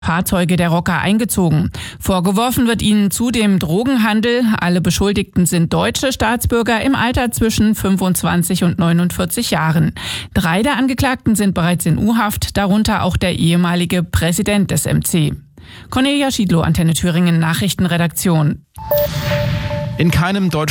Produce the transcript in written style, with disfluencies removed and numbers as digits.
Fahrzeuge der Rocker eingezogen. Vorgeworfen wird ihnen zudem Drogenhandel. Alle Beschuldigten sind deutsche Staatsbürger im Alter zwischen 25 und 49 Jahren. 3 der Angeklagten sind bereits in U-Haft, darunter auch der ehemalige Präsident des MC. Cornelia Schiedlow, Antenne Thüringen Nachrichtenredaktion. In keinem